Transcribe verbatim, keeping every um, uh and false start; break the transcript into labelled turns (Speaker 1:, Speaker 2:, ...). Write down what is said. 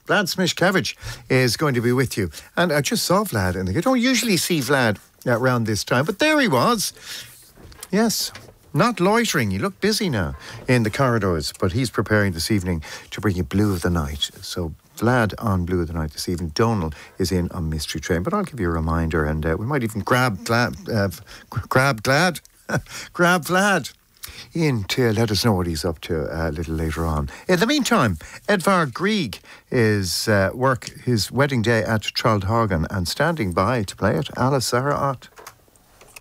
Speaker 1: Vlad Smishkevich is going to be with you. And I just saw Vlad, and I don't usually see Vlad around this time, but there he was. Yes, not loitering. He looked busy now in the corridors, but he's preparing this evening to bring you Blue of the Night. So Vlad on Blue of the Night this evening. Donal is in on Mystery Train, but I'll give you a reminder, and uh, we might even grab Vlad, uh, grab Glad, grab Vlad in to let us know what he's up to uh, a little later on. In the meantime, Edvard Grieg is uh, work his wedding day at Trollhagen, and standing by to play it, Alice Sarah Ott.